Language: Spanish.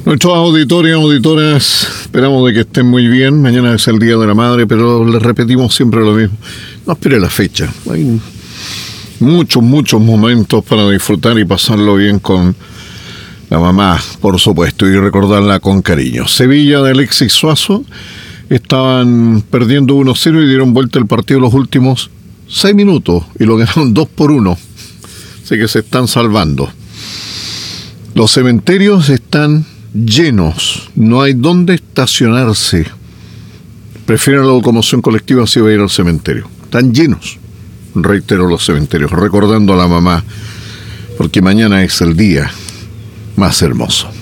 Nuestros auditores y auditoras, esperamos de que estén muy bien. Mañana es el Día de la Madre, pero les repetimos siempre lo mismo. No espere la fecha. Hay muchos momentos para disfrutar y pasarlo bien con la mamá, por supuesto, y recordarla con cariño. Sevilla de Alexis Suazo estaban perdiendo 1-0 y dieron vuelta el partido los últimos 6 minutos y lo ganaron 2-1. Así que se están salvando. Los cementerios están llenos, no hay dónde estacionarse. Prefieren la locomoción colectiva si va a ir al cementerio. Están llenos, reitero, los cementerios, recordando a la mamá, porque mañana es el día más hermoso.